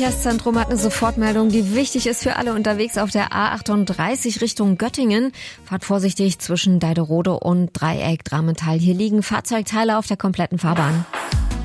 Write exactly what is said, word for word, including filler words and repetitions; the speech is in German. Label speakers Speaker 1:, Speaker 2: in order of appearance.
Speaker 1: Verkehrszentrum hat eine Sofortmeldung, die wichtig ist für alle unterwegs auf der A achtunddreißig Richtung Göttingen. Fahrt vorsichtig zwischen Deiderode und Dreieck Dramental. Hier liegen Fahrzeugteile auf der kompletten Fahrbahn.